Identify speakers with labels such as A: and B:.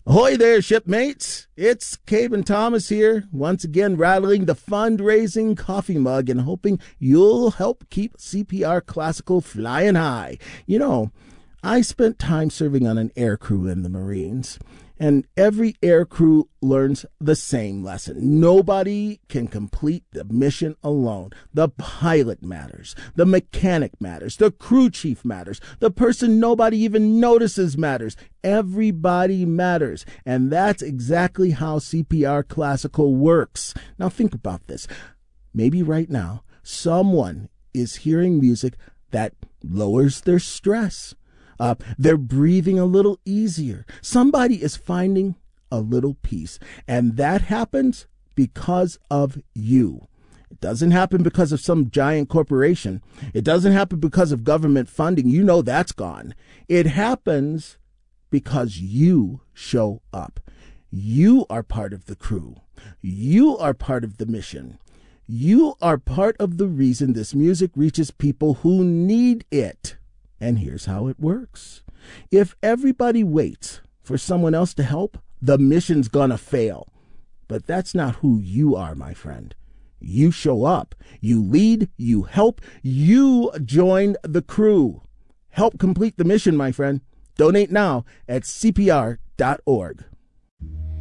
A: Ahoy there, shipmates. It's Caven Thomas here, once again rattling the fundraising coffee mug and hoping you'll help keep CPR Classical flying high. You know, I spent time serving on an air crew in the Marines, and every air crew learns the same lesson. Nobody can complete the mission alone. The pilot matters. The mechanic matters. The crew chief matters. The person nobody even notices matters. Everybody matters. And that's exactly how CPR Classical works. Now think about this. Maybe right now, someone is hearing music that lowers their stress. They're breathing a little easier. Somebody is finding a little peace. And that happens because of you. It doesn't happen because of some giant corporation. It doesn't happen because of government funding. You know that's gone. It happens because you show up. You are part of the crew. You are part of the mission. You are part of the reason this music reaches people who need it. And here's how it works. If everybody waits for someone else to help, the mission's gonna fail. But that's not who you are, my friend. You show up, you lead, you help, you join the crew. Help complete the mission, my friend. Donate now at CPR.org.